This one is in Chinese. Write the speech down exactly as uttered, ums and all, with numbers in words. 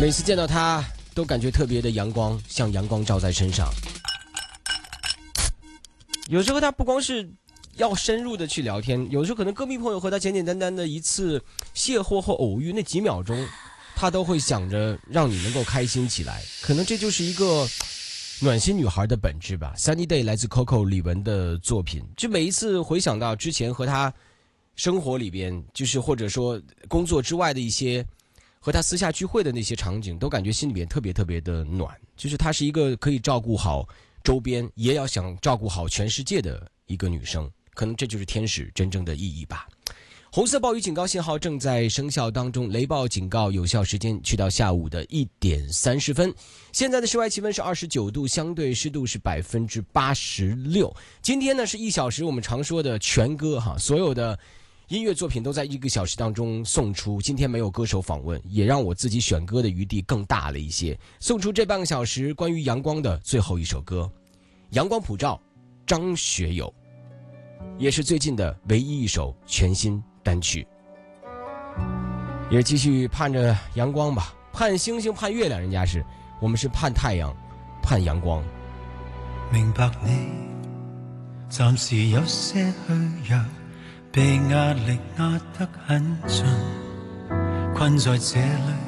每次见到他都感觉特别的阳光，像阳光照在身上。有时候他不光是要深入的去聊天，有时候可能歌迷朋友和他简简单单的一次邂逅或偶遇，那几秒钟他都会想着让你能够开心起来。可能这就是一个暖心女孩的本质吧。 Sunny Day 来自 Coco 李玟的作品，就每一次回想到之前和他生活里边，就是或者说工作之外的一些和他私下聚会的那些场景，都感觉心里面特别特别的暖。就是她是一个可以照顾好周边，也要想照顾好全世界的一个女生，可能这就是天使真正的意义吧。红色暴雨警告信号正在生效当中，雷暴警告有效时间去到下午的一点三十分。现在的室外气温是二十九度，相对湿度是百分之八十六。今天呢是一小时我们常说的全歌哈，所有的音乐作品都在一个小时当中送出。今天没有歌手访问，也让我自己选歌的余地更大了一些。送出这半个小时关于阳光的最后一首歌，阳光普照，张学友，也是最近的唯一一首全新单曲。也继续盼着阳光吧，盼星星盼月亮，人家是，我们是盼太阳盼阳光。 明白你暂时有些虚弱，被压力壓得很盡，困在這裏